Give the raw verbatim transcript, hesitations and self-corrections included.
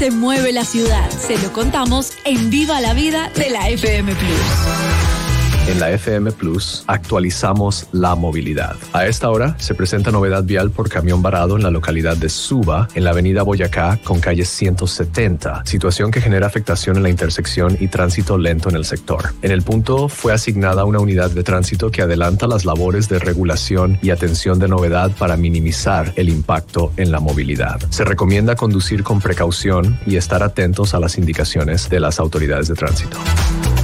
se mueve la ciudad. Se lo contamos en Viva la Vida de la F M Plus. En la F M Plus actualizamos la movilidad. A esta hora se presenta novedad vial por camión varado en la localidad de Suba, en la avenida Boyacá con calle ciento setenta, situación que genera afectación en la intersección y tránsito lento en el sector. En el punto fue asignada una unidad de tránsito que adelanta las labores de regulación y atención de novedad para minimizar el impacto en la movilidad. Se recomienda conducir con precaución y estar atentos a las indicaciones de las autoridades de tránsito.